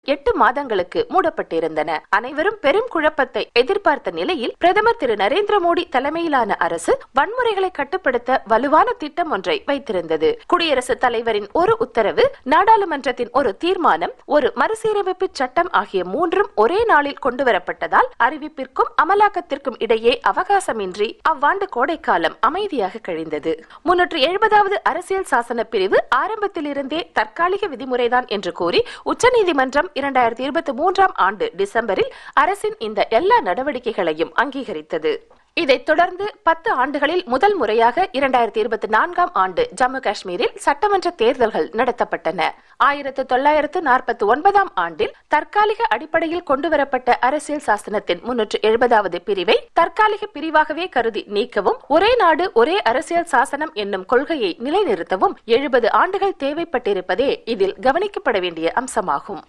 8 மாதங்களுக்கு மூடப்பட்டிருந்தன. அனைவரும் பெரும் குழப்பத்தை எதிர்பார்த்த நிலையில் பிரதமர் திரு நரேந்திர மோடி தலைமையிலான அரசு வன்முறைகளை கட்டுப்படுத்த வலுவான திட்டம் ஒன்றை வைத்திருந்தது. குடியரசுத் தலைவரின் ஒரு உத்தரவு, நாடாளுமன்றத்தின் ஒரு தீர்மானம், ஒரு மறுசீரமைப்பு சட்டம் ஆகிய மூன்றும் ஒரே நாளில் கொண்டுவரப்பட்டதால் அறிவிப்பிற்கும் அமலாக்கத்திற்கும் இடையே அவகாசமின்றி அவ்வாண்டு கோடைக்காலம் அமைதியாக கழிந்தது. 370வது அரசியல் சாசன பிரிவு ஆரம்பத்திலிருந்தே தற்காலிக விதிமுறைதான் என்று கூறி உச்சநீதிமன்றம் 2023ஆம் ஆண்டு டிசம்பரில் அரசின் இந்த எல்லா நடவடிக்கைகளையும் அங்கீகரித்தது. இதைத் தொடர்ந்து 10 ஆண்டுகளில் முதல் முறையாக 2024ஆம் ஆண்டு ஜம்மு காஷ்மீரில் சட்டமன்ற தேர்தல்கள் நடத்தப்பட்டன. 1949ஆம் ஆண்டில் தற்காலிக அடிப்படையில் கொண்டுவரப்பட்ட அரசியல் சாசனத்தின் 370வது பிரிவை தற்காலிக பிரிவாகவே கருதி நீக்கவும், ஒரே நாடு ஒரே அரசியல் சாசனம் என்னும் கொள்கையை நிலைநிறுத்தவும் 70 ஆண்டுகள் தேவைப்பட்டிருப்பதே இதில் கவனிக்கப்பட வேண்டிய அம்சமாகும்.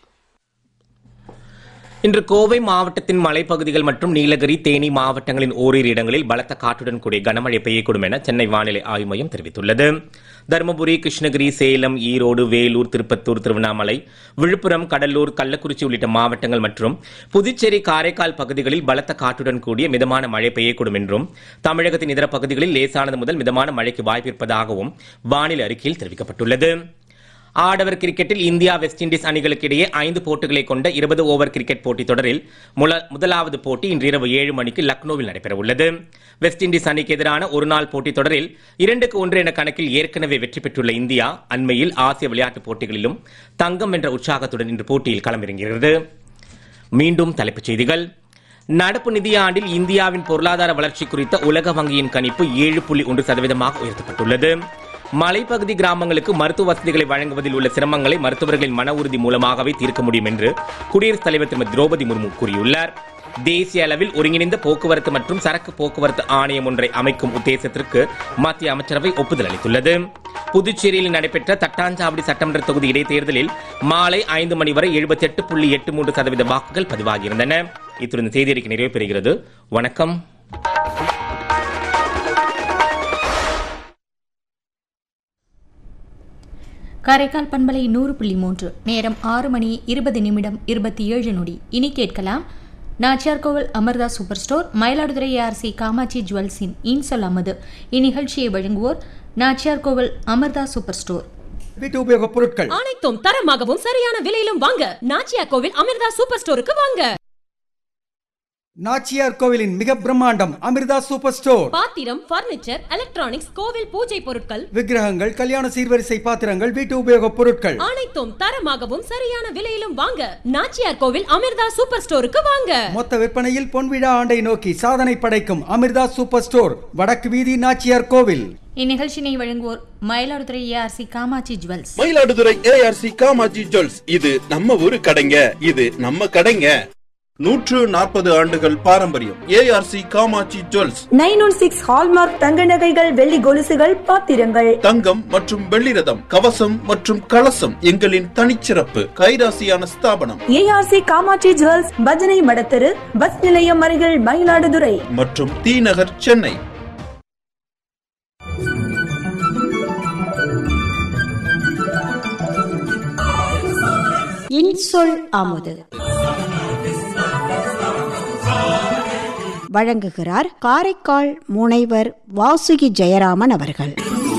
இன்று கோவை மாவட்டத்தின் மலைப்பகுதிகள் மற்றும் நீலகிரி, தேனி மாவட்டங்களின் ஓரிரு இடங்களில் பலத்த காற்றுடன் கூடிய கனமழை பெய்யக்கூடும் என சென்னை வானிலை ஆய்வு மையம் தெரிவித்துள்ளது. தருமபுரி, கிருஷ்ணகிரி, சேலம், ஈரோடு, வேலூர், திருப்பத்தூர், திருவண்ணாமலை, விழுப்புரம், கடலூர், கள்ளக்குறிச்சி உள்ளிட்ட மாவட்டங்கள் மற்றும் புதுச்சேரி, காரைக்கால் பகுதிகளில் பலத்த காற்றுடன் கூடிய மிதமான மழை பெய்யக்கூடும் என்றும், தமிழகத்தின் இதர பகுதிகளில் லேசானது முதல் மிதமான மழைக்கு வாய்ப்பிருப்பதாகவும் வானிலை அறிக்கையில் தெரிவிக்கப்பட்டுள்ளது. ஆடவர் கிரிக்கெட்டில் இந்தியா வெஸ்ட் இண்டீஸ் அணிகளுக்கு இடையே 5 போட்டிகளை கொண்ட 20 ஓவர் கிரிக்கெட் போட்டித் தொடரில் முதலாவது போட்டி இன்று இரவு 7 மணிக்கு லக்னோவில் நடைபெறவுள்ளது. வெஸ்ட் இண்டீஸ் அணிக்கு எதிரான ஒருநாள் போட்டித் தொடரில் 2-1 என கணக்கில் ஏற்கனவே வெற்றி பெற்றுள்ள இந்தியா அண்மையில் ஆசிய விளையாட்டுப் போட்டிகளிலும் தங்கம் வென்ற உற்சாகத்துடன் இன்று போட்டியில் களமிறங்குகிறது. மீண்டும் தலைப்புச் செய்திகள். நடப்பு நிதியாண்டில் இந்தியாவின் பொருளாதார வளர்ச்சி குறித்த உலக வங்கியின் கணிப்பு 7.1% உயர்த்தப்பட்டுள்ளது. மலைப்பகுதி கிராமங்களுக்கு மருத்துவ வசதிகளை வழங்குவதில் உள்ள சிரமங்களை மருத்துவர்களின் மன உறுதி மூலமாகவே தீர்க்க முடியும் என்று குடியரசுத் தலைவர் திருமதி திரௌபதி முர்மு கூறியுள்ளார். தேசிய அளவில் ஒருங்கிணைந்த போக்குவரத்து மற்றும் சரக்கு போக்குவரத்து ஆணையம் ஒன்றை அமைக்கும் உத்தேசத்திற்கு மத்திய அமைச்சரவை ஒப்புதல் அளித்துள்ளது. புதுச்சேரியில் நடைபெற்ற தட்டாஞ்சாவடி சட்டமன்ற தொகுதி இடைத்தேர்தலில் மாலை 5 மணி வரை 78.83% வாக்குகள் பதிவாகியிருந்தன. இத்துடன் செய்தி அறிக்கை நிறைவு பெறுகிறது. வணக்கம். காரைக்கால் பண்பலை 100.3, நேரம் 6 மணி 20 நிமிடம் 27 நொடி. இனி கேட்கலாம் நாச்சியார் கோவில் Amrita super store, Mayiladuthurai ARC Kamakshi ஜுவல்ஸின் இன்சொல் அமது. இந்நிகழ்ச்சியை வழங்குவோர் நாச்சியார் கோவில் அமிர்தா சூப்பர் ஸ்டோர். வீட்டு உபயோகப் பொருட்கள் அனைத்தும் தரமாகவும் சரியான விலையிலும் வாங்க நாச்சியார் கோவில் அமிர்தா சூப்பர் ஸ்டோருக்கு வாங்க. நாச்சியார் கோவிலின் மிக பிரம்மாண்டம் அமிர்தா சூப்பர் ஸ்டோர். பாத்திரம், பர்னிச்சர், எலக்ட்ரானிக்ஸ், கோவில் பூஜை பொருட்கள், விக்கிரகங்கள், கல்யாண சீர்வரிசை பாத்திரங்கள், வீட்டு உபயோகப் பொருட்கள் அனைத்தும் தரமாகவும் சரியான விலையிலும் வாங்க நாச்சியார் கோவில் அமிர்தா சூப்பர் ஸ்டோருக்கு வாங்க. மொத்த விற்பனையில் பொன்விழா ஆண்டை நோக்கி சாதனை படைக்கும் அமிர்தா சூப்பர் ஸ்டோர், வடக்கு வீதி, நாச்சியார் கோவில். இந்நிகழ்ச்சியை வழங்குவோர் Mayiladuthurai ARC Kamakshi jewels. Mayiladuthurai ARC Kamakshi jewels, இது நம்ம ஊரு கடைங்க, இது நம்ம கடைங்க. 140 ஆண்டுகள் பாரம்பரியம். ARC Kamakshi jewels. 916 ஹால்மார்க் தங்க நகைகள், வெள்ளி கொலுசுகள், பாத்திரங்கள், தங்கம் மற்றும் வெள்ளி ரதம், கவசம் மற்றும் கலசம் எங்களின் தனிச்சிறப்பு. கைராசியான ஸ்தாபனம் ARC காமாட்சி ஜுவல்ஸ், பஜனை மடத்தெரு, பஸ் நிலையம் அருகில், மயிலாடுதுறை மற்றும் தீநகர், சென்னை. இன்சொல் அமுது வழங்குகிறார் காரைக்கால் முனைவர் வாசுகி ஜெயராமன் அவர்கள்.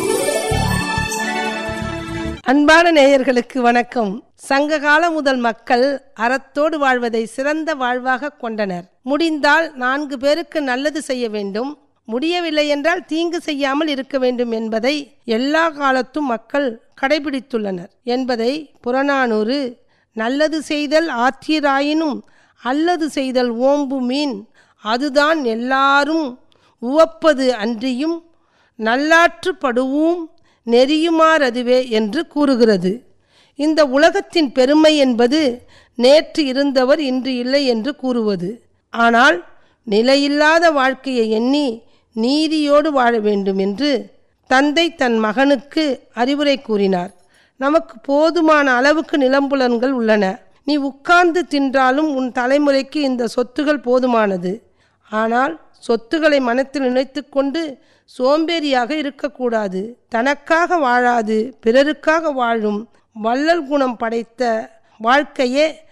அன்பான நேயர்களுக்கு வணக்கம். சங்ககால முதல் மக்கள் அறத்தோடு வாழ்வதை சிறந்த வாழ்வாக கொண்டனர். முடிந்தால் 4 பேருக்கு நல்லது செய்ய வேண்டும், முடியவில்லை என்றால் தீங்கு செய்யாமல் இருக்க வேண்டும் என்பதை எல்லா காலத்தும் மக்கள் கடைபிடித்துள்ளனர் என்பதை புறநானூறு நல்லது செய்தல் ஆற்றீராயினும் அல்லது செய்தல் ஓம்பு மீன் அதுதான் எல்லாரும் உவப்பது அன்றியும் நல்லாற்று படுவும் நெறியுமாறதுவே என்று கூறுகிறது. இந்த உலகத்தின் பெருமை என்பது நேற்று இருந்தவர் இன்று இல்லை என்று கூறுவது. ஆனால் நிலையில்லாத வாழ்க்கையை எண்ணி நீதியோடு வாழ வேண்டும் என்று தந்தை தன் மகனுக்கு அறிவுரை கூறினார். நமக்கு போதுமான அளவுக்கு நிலம்புலன்கள் உள்ளன. நீ உட்கார்ந்து தின்றாலும் உன் தலைமுறைக்கு இந்த சொத்துகள் போதுமானது. ஆனால் சொத்துக்களை மனத்தில் நினைத்து கொண்டு சோம்பேறியாக இருக்கக்கூடாது. தனக்காக வாழாது பிறருக்காக வாழும் வள்ளல் குணம் படைத்த வாழ்க்கையே